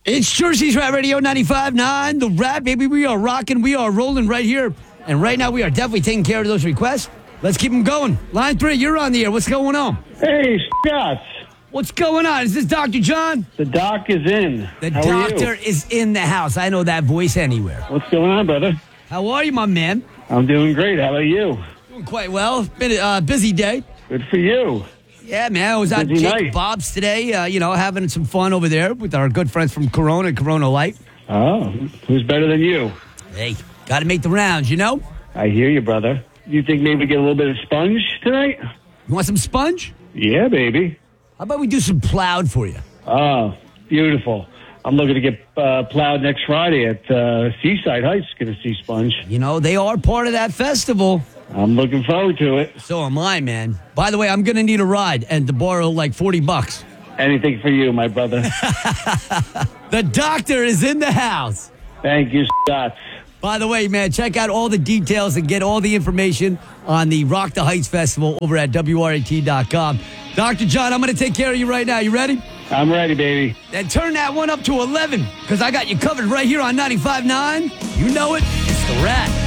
It's Jersey's Rat Radio 95.9. The Rat, baby. We are rocking. We are rolling right here. And right now, we are definitely taking care of those requests. Let's keep them going. Line 3, you're on the air. What's going on? Hey, Scott. What's going on? Is this Dr. John? The doc is in. The How doctor are you? is in the house. I know that voice anywhere. What's going on, brother? How are you, my man? I'm doing great. How about you? Doing quite well. Been a busy day. Good for you. Yeah, man. I was at Busy Jake night. Bob's today, having some fun over there with our good friends from Corona Light. Oh, who's better than you? Hey, got to make the rounds, you know? I hear you, brother. You think maybe get a little bit of sponge tonight? You want some sponge? Yeah, baby. How about we do some plowed for you? Oh, beautiful. I'm looking to get plowed next Friday at Seaside Heights. Going to see Sponge. You know, they are part of that festival. I'm looking forward to it. So am I, man. By the way, I'm going to need a ride and to borrow like $40. Anything for you, my brother. The doctor is in the house. Thank you, Scott. By the way, man, check out all the details and get all the information on the Rock the Heights Festival over at WRAT.com. Dr. John, I'm going to take care of you right now. You ready? I'm ready, baby. Then turn that one up to 11 because I got you covered right here on 95.9. You know it. It's the Rat.